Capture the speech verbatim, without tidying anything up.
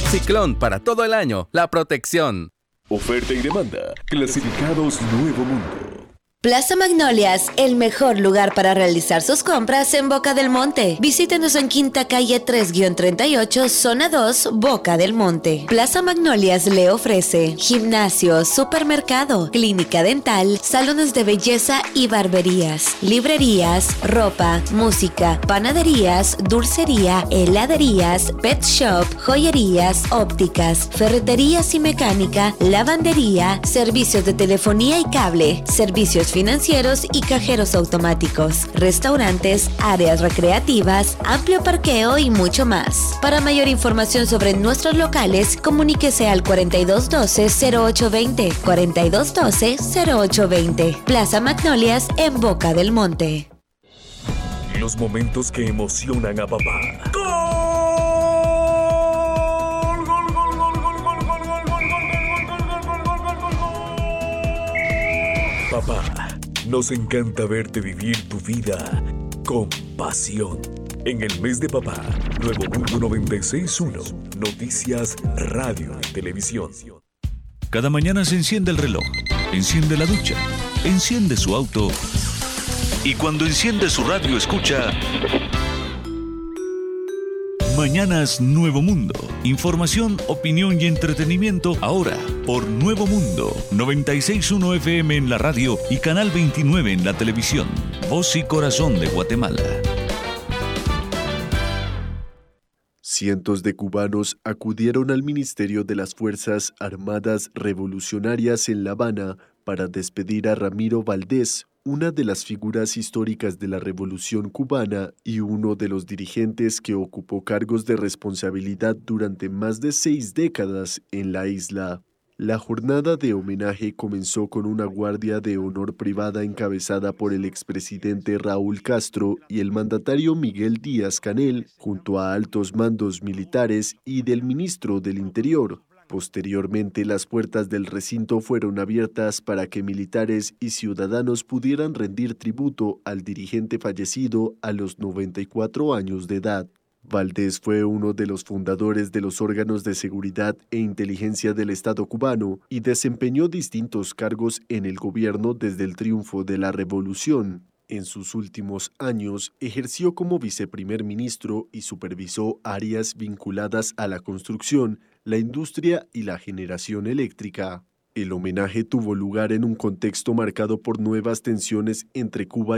Ciclón, para todo el año, la protección. Oferta y demanda. Clasificados Nuevo Mundo. Plaza Magnolias, el mejor lugar para realizar sus compras en Boca del Monte. Visítenos en Quinta Calle tres treinta y ocho, Zona dos, Boca del Monte. Plaza Magnolias le ofrece gimnasio, supermercado, clínica dental, salones de belleza y barberías, librerías, ropa, música, panaderías, dulcería, heladerías, pet shop, joyerías, ópticas, ferreterías y mecánica, lavandería, servicios de telefonía y cable, servicios financieros y cajeros automáticos, restaurantes, áreas recreativas, amplio parqueo y mucho más. Para mayor información sobre nuestros locales, comuníquese al cuarenta y dos doce, cero ocho veinte, cuarenta y dos doce, cero ocho veinte. Plaza Magnolias en Boca del Monte. Los momentos que emocionan a papá. Papá, nos encanta verte vivir tu vida con pasión. En el mes de papá, Nuevo Mundo noventa y seis punto uno, noticias, radio y televisión. Cada mañana se enciende el reloj, enciende la ducha, enciende su auto y cuando enciende su radio escucha... Mañanas Nuevo Mundo. Información, opinión y entretenimiento ahora por Nuevo Mundo. noventa y seis punto uno F M en la radio y Canal veintinueve en la televisión. Voz y corazón de Guatemala. Cientos de cubanos acudieron al Ministerio de las Fuerzas Armadas Revolucionarias en La Habana para despedir a Ramiro Valdés, una de las figuras históricas de la Revolución cubana y uno de los dirigentes que ocupó cargos de responsabilidad durante más de seis décadas en la isla. La jornada de homenaje comenzó con una guardia de honor privada encabezada por el expresidente Raúl Castro y el mandatario Miguel Díaz-Canel, junto a altos mandos militares y del ministro del Interior. Posteriormente, las puertas del recinto fueron abiertas para que militares y ciudadanos pudieran rendir tributo al dirigente fallecido a los noventa y cuatro años de edad. Valdés fue uno de los fundadores de los órganos de seguridad e inteligencia del Estado cubano y desempeñó distintos cargos en el gobierno desde el triunfo de la revolución. En sus últimos años, ejerció como viceprimer ministro y supervisó áreas vinculadas a la construcción, la industria y la generación eléctrica. El homenaje tuvo lugar en un contexto marcado por nuevas tensiones entre Cuba